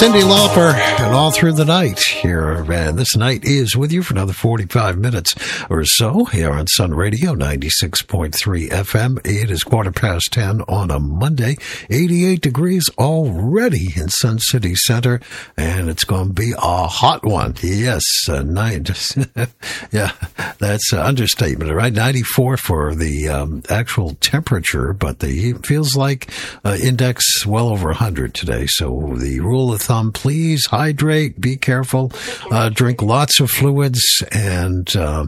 Cyndi Lauper, and all through the night here. And this night is with you for another 45 minutes or so here on Sun Radio 96.3 FM. It is 10:15 on a Monday. 88 degrees already in Sun City Center, and it's going to be a hot one. Yes, yeah, that's an understatement, right? 94 for the actual temperature, but the heat feels like index well over 100 today. So the rule of thumb, please hydrate, be careful, drink lots of fluids, and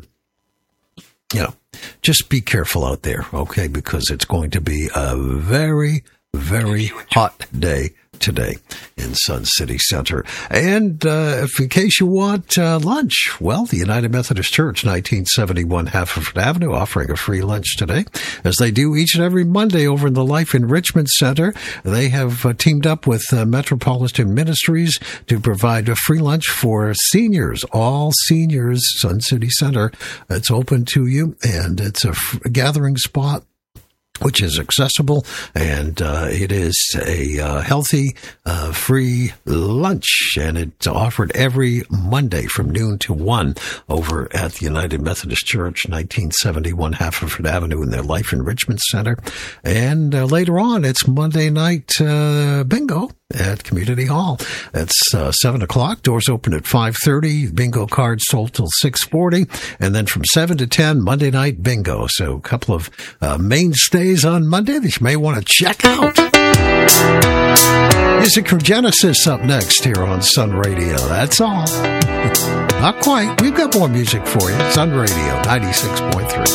just be careful out there, okay? Because it's going to be a very, very hot day today in Sun City Center. And if in case you want lunch, well, the United Methodist Church, 1971 Haverford Avenue, offering a free lunch today, as they do each and every Monday over in the Life Enrichment Center. They have teamed up with Metropolitan Ministries to provide a free lunch for seniors, all seniors, Sun City Center. It's open to you, and it's a gathering spot which is accessible, and it is a healthy, free lunch, and it's offered every Monday from noon to 1 over at the United Methodist Church, 1971 Haverford Avenue in their Life Enrichment Center. And later on, it's Monday night bingo at Community Hall. That's 7 o'clock. Doors open at 5:30. Bingo cards sold till 6:40. And then from 7 to 10, Monday night bingo. So a couple of mainstays on Monday that you may want to check out. Music from Genesis up next here on Sun Radio. That's all. Not quite. We've got more music for you. Sun Radio 96.3.